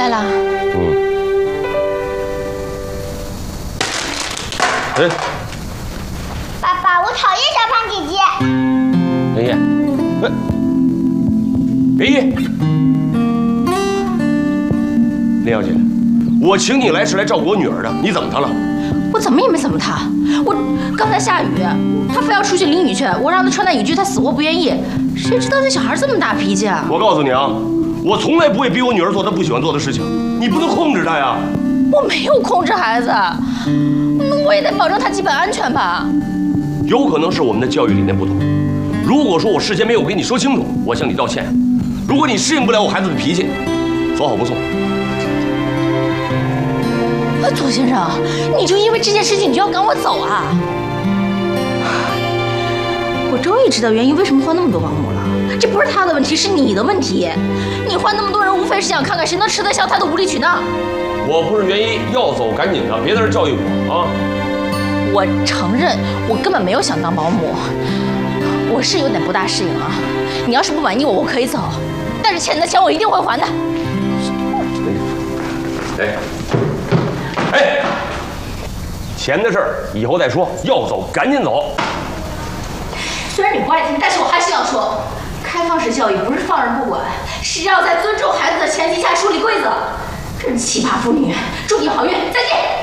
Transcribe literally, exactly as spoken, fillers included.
来了。 嗯。哎。 爸爸，我讨厌小胖姐姐。 莲叶，哎，莲叶，莲小姐，我请你来是来照顾我女儿的，你怎么她了？ 我怎么也没怎么她，我刚才下雨，她非要出去淋雨去，我让她穿那雨具，她死活不愿意。谁知道这小孩这么大脾气啊！ 我告诉你啊，我从来不会逼我女儿做她不喜欢做的事情，你不能控制她呀。 我没有控制孩子，那我也得保证她基本安全吧。 有可能是我们的教育理念不同。如果说我事先没有跟你说清楚，我向你道歉。如果你适应不了我孩子的脾气，走好不送。 左先生，你就因为这件事情你就要赶我走啊？我终于知道原因为什么换那么多保姆了。这不是他的问题，是你的问题。你换那么多人，无非是想看看谁能吃得消他的无理取闹。 我不是原因，要走赶紧的，别在这教育我啊！ 我承认，我根本没有想当保姆，我是有点不大适应啊。你要是不满意我，我可以走，但是欠你的钱我一定会还的。 哎，哎，钱的事儿以后再说，要走赶紧走。 虽然你不爱听，但是我还是要说，开放式教育不是放任不管，是要在尊重孩子的前提下树立规则。真是奇葩妇女，祝你好运，再见。